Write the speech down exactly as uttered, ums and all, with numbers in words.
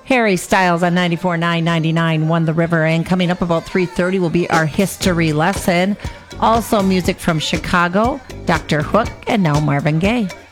Harry Styles on ninety-four point nine ninety-nine Won the River. And coming up about three thirty will be our history lesson. Also music from Chicago, Doctor Hook, and now Marvin Gaye.